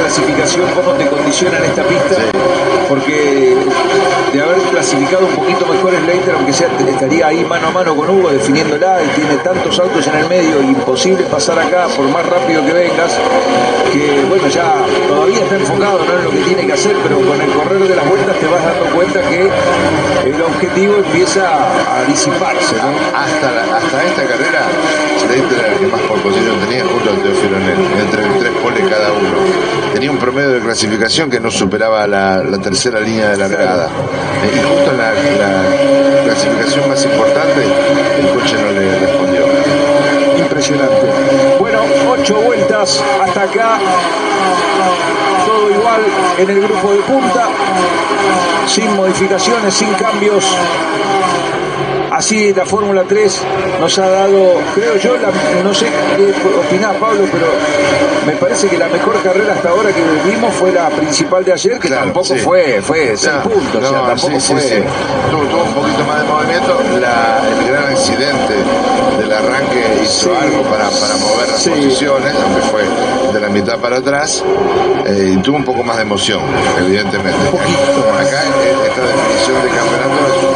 clasificación, cómo te condiciona en esta pista, Sí. porque de haber clasificado un poquito mejor Slater, aunque sea, estaría ahí mano a mano con Hugo definiéndola, y tiene tantos autos en el medio, imposible pasar acá por más rápido que vengas, que bueno, ya todavía está enfocado, ¿no?, en lo que tiene que hacer, pero con el correr de las vueltas te vas dando cuenta que el objetivo empieza a disiparse, ¿no? Hasta esta carrera, Slater era el que más por posición tenía junto al Teófilo Nel, entre 3 poles cada uno. Tenía un promedio de clasificación que no superaba la tercera línea de largada. Y justo en la clasificación más importante, el coche no le respondió. Impresionante. Bueno, 8 vueltas hasta acá. Todo igual en el grupo de punta. Sin modificaciones, sin cambios. Así la Fórmula 3 nos ha dado, creo yo, no sé qué opinás, Pablo, pero me parece que la mejor carrera hasta ahora que vimos fue la principal de ayer, que Claro, tampoco sí. fue 6 puntos, o sea, tampoco fue... Sí. Tuvo un poquito más de movimiento. El gran accidente del arranque hizo algo para mover las posiciones, aunque fue de la mitad para atrás, y tuvo un poco más de emoción, evidentemente. Un poquito más. Acá esta definición de campeonato es